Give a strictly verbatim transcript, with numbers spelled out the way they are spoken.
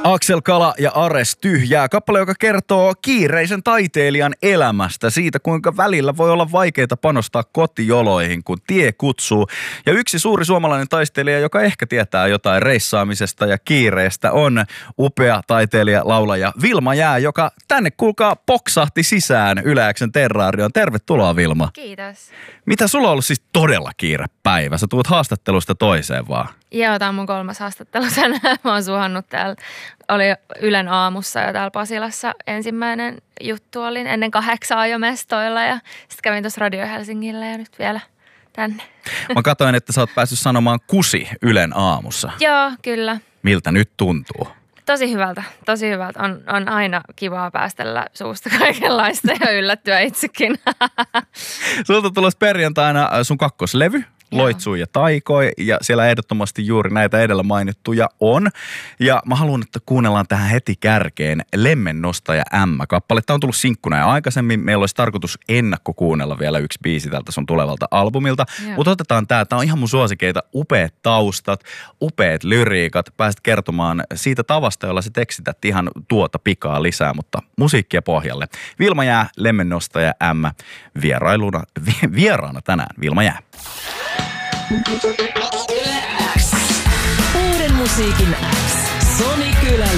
Aksel Kala ja Ares Tyhjää. Kappale, joka kertoo kiireisen taiteilijan elämästä. Siitä, kuinka välillä voi olla vaikeita panostaa kotijoloihin, kun tie kutsuu. Ja yksi suuri suomalainen taistelija, joka ehkä tietää jotain reissaamisesta ja kiireestä, on upea taiteilija, laulaja Vilma Jää, joka tänne kuulkaa poksahti sisään Yle X:n Terraarioon. Tervetuloa, Vilma. Kiitos. Mitä sulla on ollut siis todella kiire päivä? Sä tulet haastattelusta toiseen vaan. Joo, tämä on mun kolmas haastattelu tänään. Mä oon suhannut täällä. Oli Ylen aamussa ja täällä Pasilassa ensimmäinen juttu. Olin ennen kahdeksaa jo mestoilla ja sitten kävin tuossa Radio Helsingillä ja nyt vielä tänne. Mä katsoin, että sä oot päässyt sanomaan kusi Ylen aamussa. Joo, kyllä. Miltä nyt tuntuu? Tosi hyvältä, tosi hyvältä. On, on aina kivaa päästellä suusta kaikenlaista ja yllättyä itsekin. Sulta tulossa perjantaina sun kakkoslevy. Loitsui ja taikoi, ja siellä ehdottomasti juuri näitä edellä mainittuja on. Ja mä haluan, että kuunnellaan tähän heti kärkeen Lemmennostaja M-kappale. Tämä on tullut sinkkuna ja aikaisemmin. Meillä olisi tarkoitus ennakko kuunnella vielä yksi biisi tältä sun tulevalta albumilta. Mutta otetaan tää. Tää on ihan mun suosikeita. Upeat taustat, upeat lyriikat. Pääset kertomaan siitä tavasta, jolla sä tekstität ihan tuota pikaa lisää, mutta musiikkia pohjalle. Vilma Jää, Lemmennostaja M, vierailuna, vieraana tänään. Vilma Jää. Uuden musiikin X. Soni Kylä.